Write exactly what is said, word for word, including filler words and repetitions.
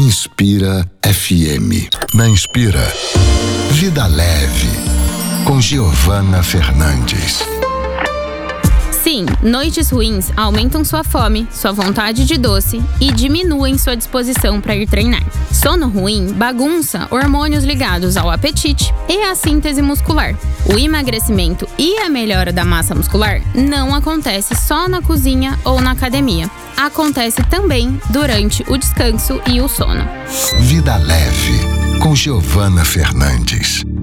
Inspira F M. Na Inspira, Vida Leve, com Giovana Fernandes. Sim, noites ruins aumentam sua fome, sua vontade de doce e diminuem sua disposição para ir treinar. Sono ruim bagunça hormônios ligados ao apetite e à síntese muscular. O emagrecimento e a melhora da massa muscular não acontece só na cozinha ou na academia. Acontece também durante o descanso e o sono. Vida Leve, com Giovana Fernandes.